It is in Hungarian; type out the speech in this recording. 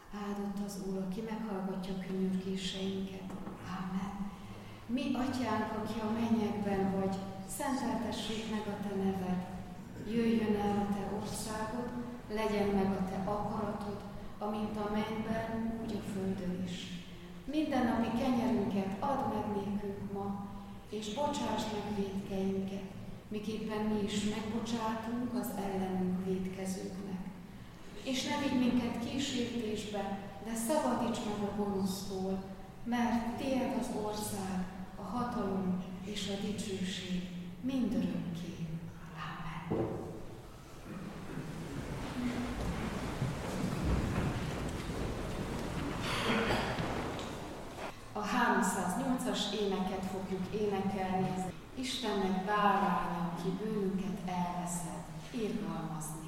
Áldott az Úr, aki meghallgatja könyörgéseinket. Amen. Mi, Atyánk, aki a mennyekben vagy, szenteltessék meg a te neved. Jöjjön el a te országod, legyen meg a te akaratod, amint a mennyben, úgy a földön is. Mindennapi kenyerünket add meg nékünk ma, és bocsásd meg vétkeinket, miképpen mi is megbocsátunk az ellenünk vétkezőknek. És ne vigy minket kísértésbe, de szabadíts meg a gonosztól, mert tiéd az ország, a hatalom és a dicsőség mindörökké. Amen. A 308-as éneket fogjuk énekelni. Istennek báránya, ki bűnünket elveszed, irgalmazni.